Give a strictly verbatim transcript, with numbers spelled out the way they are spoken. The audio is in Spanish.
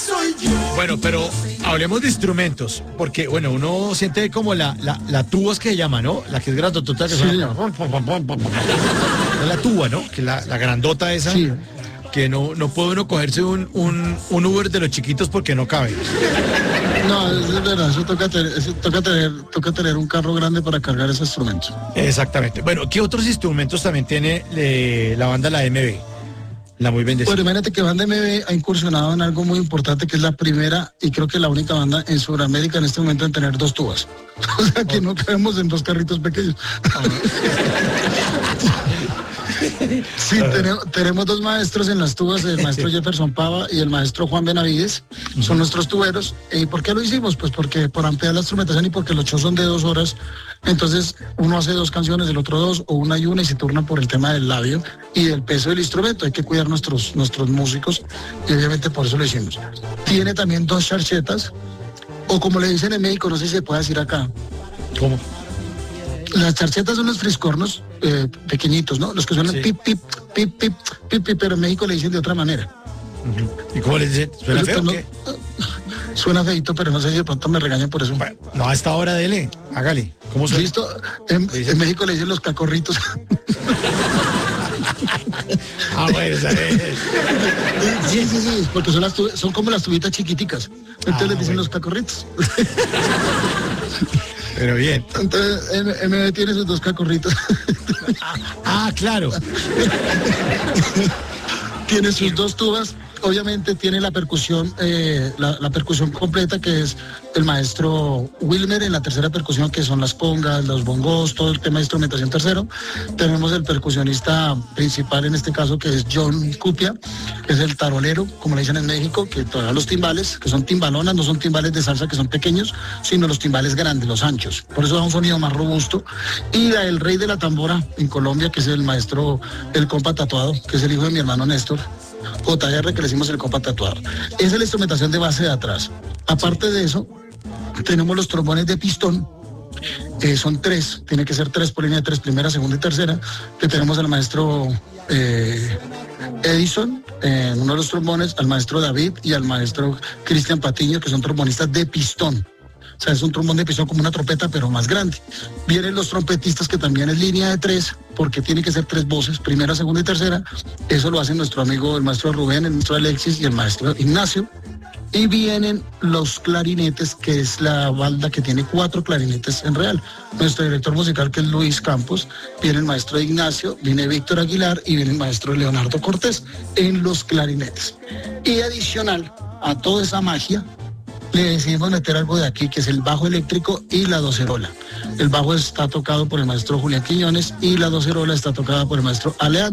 Bueno, pero hablemos de instrumentos, porque bueno, uno siente como la, la, la tuba es que se llama, ¿no? La que es grandotota, que Sí, suena. Es la tuba, ¿no? Que la, la grandota esa, Sí. que no, no puede uno cogerse un, un, un Uber de los chiquitos porque no cabe. No, es verdad, eso toca tener, eso toca tener, toca tener un carro grande para cargar ese instrumento. Exactamente. Bueno, ¿qué otros instrumentos también tiene eh, la banda La M B? La muy bendecida. Bueno, imagínate que Banda M B ha incursionado en algo muy importante, que es la primera y creo que la única banda en Sudamérica en este momento en tener dos tubas. O sea que no caemos en dos carritos pequeños. Sí, tenemos, tenemos dos maestros en las tubas, el maestro Jefferson Pava y el maestro Juan Benavides, son nuestros tuberos. ¿Y por qué lo hicimos? Pues porque por ampliar la instrumentación y porque los shows son de dos horas, entonces uno hace dos canciones, el otro dos, o una y una, y se turna por el tema del labio y del peso del instrumento. Hay que cuidar nuestros, nuestros músicos y obviamente por eso lo hicimos. Tiene también dos charchetas, o como le dicen en México, no sé si se puede decir acá. ¿Cómo? Las charchetas son los friscornos eh, pequeñitos, ¿no? Los que suenan Sí. pip, pip, pip, pip, pip, pip, pero en México le dicen de otra manera. Uh-huh. ¿Y cómo les dicen? ¿Suena Pero feo o no- qué? Suena feito, pero no sé si de pronto me regañan por eso. Bueno, no, a esta hora dele, hágale. ¿Cómo suena? ¿Listo? En, en México le dicen los cacorritos. Ah, bueno, esa es. Sí, sí, sí, porque son, las tu- son como las tubitas chiquiticas. Entonces Ah, les dicen bueno. los cacorritos. Pero bien. Entonces M- MB tiene sus dos cacorritos. Ah, claro. Tiene sus dos tubas. Obviamente tiene la percusión, eh, la, la percusión completa, que es el maestro Wilmer en la tercera percusión, que son las congas, los bongos, todo el tema de instrumentación tercero. Tenemos el percusionista principal en este caso, que es John Cupia, que es el tarolero, como le dicen en México, que tocan los timbales, que son timbalonas, no son timbales de salsa que son pequeños, sino los timbales grandes, los anchos. Por eso da un sonido más robusto. Y la- el rey de la tambora en Colombia, que es el maestro, el compa tatuado, que es el hijo de mi hermano Néstor. J R, que le decimos el compa tatuado. Esa es la instrumentación de base de atrás. Aparte de eso, tenemos los trombones de pistón. Eh, son tres, tiene que ser tres por línea de tres, primera, segunda y tercera, que tenemos al maestro eh, Edison en uno de los trombones, al maestro David y al maestro Cristian Patiño, que son trombonistas de pistón. O sea, es un trombón de pistón como una trompeta, pero más grande. Vienen los trompetistas, que también es línea de tres, porque tiene que ser tres voces, primera, segunda y tercera. Eso lo hace nuestro amigo, el maestro Rubén, el maestro Alexis y el maestro Ignacio. Y vienen los clarinetes, que es la banda que tiene cuatro clarinetes en real. Nuestro director musical, que es Luis Campos, viene el maestro Ignacio, viene Víctor Aguilar y viene el maestro Leonardo Cortés en los clarinetes. Y adicional a toda esa magia, le decidimos meter algo de aquí, que es el bajo eléctrico y la docerola. El bajo está tocado por el maestro Julián Quiñones y la docerola está tocada por el maestro Alejandro.